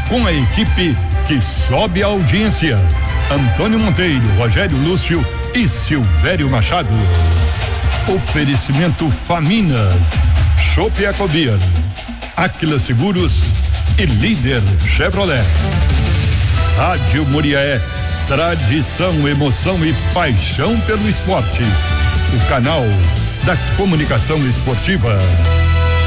com a equipe que sobe a audiência. Antônio Monteiro, Rogério Lúcio e Silvério Machado. Oferecimento Faminas, Chopp Ecobir, Áquila Seguros e Líder Chevrolet. Rádio Muriaé, tradição, emoção e paixão pelo esporte. O canal da comunicação esportiva.